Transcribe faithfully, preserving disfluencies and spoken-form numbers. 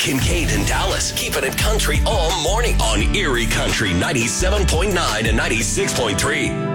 Kincaid in Dallas. Keeping it country all morning on Erie Country ninety-seven point nine and ninety-six point three.